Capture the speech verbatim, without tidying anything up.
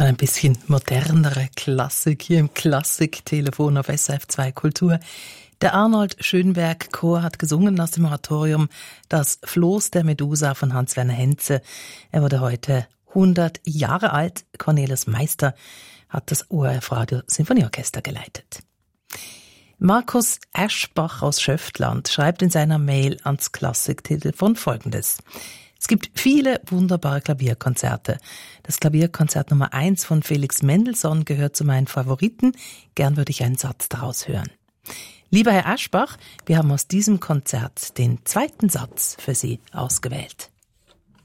Mal ein bisschen modernere Klassik hier im Klassiktelefon auf S R F zwei Kultur. Der Arnold Schönberg Chor hat gesungen aus dem Oratorium Das Floß der Medusa von Hans-Werner Henze. Er wurde heute hundert Jahre alt. Cornelis Meister hat das O R F-Radio Sinfonieorchester geleitet. Markus Eschbach aus Schöftland schreibt in seiner Mail ans Klassiktelefon Folgendes. Es gibt viele wunderbare Klavierkonzerte. Das Klavierkonzert Nummer eins von Felix Mendelssohn gehört zu meinen Favoriten. Gern würde ich einen Satz daraus hören. Lieber Herr Eschbach, wir haben aus diesem Konzert den zweiten Satz für Sie ausgewählt.